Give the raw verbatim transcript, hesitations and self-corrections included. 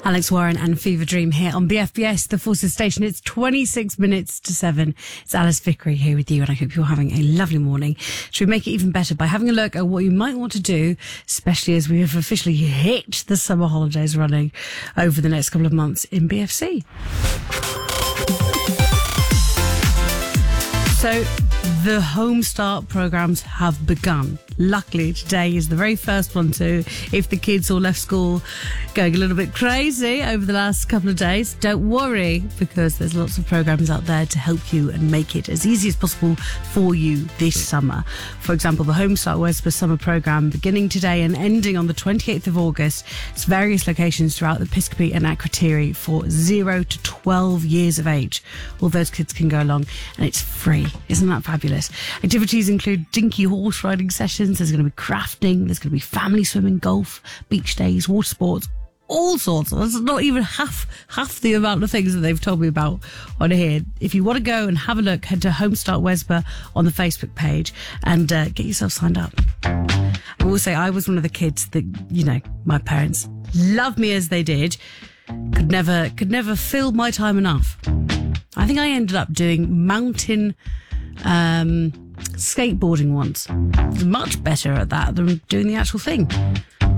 Alex Warren and Fever Dream here on B F B S, the Forces Station. It's twenty-six minutes to seven. It's Alice Vickery here with you, and I hope you're having a lovely morning. Should we make it even better by having a look at what you might want to do, especially as we have officially hit the summer holidays running over the next couple of months in B F C. So, the Home Start programmes have begun. Luckily, today is the very first one too. If the kids all left school going a little bit crazy over the last couple of days, don't worry, because there's lots of programmes out there to help you and make it as easy as possible for you this summer. For example, the Home Start Wesper summer programme beginning today and ending on the twenty-eighth of August. It's various locations throughout the Episcopi and Akrotiri for zero to twelve years of age. All those kids can go along, and it's free. Isn't that fabulous? Activities include dinky horse riding sessions. There's going to be crafting. There's going to be family swimming, golf, beach days, water sports, all sorts. That's not even half half the amount of things that they've told me about on here. If you want to go and have a look, head to Home Start Wesper on the Facebook page and uh, get yourself signed up. I will say I was one of the kids that, you know, my parents loved me as they did. Could never, could never fill my time enough. I think I ended up doing mountain um, skateboarding once. I was much better at that than doing the actual thing.